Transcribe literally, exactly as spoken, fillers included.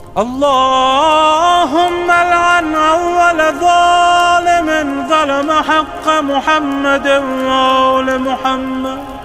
اللهم لعن أول ظالم ظلم حق محمد وآل محمد.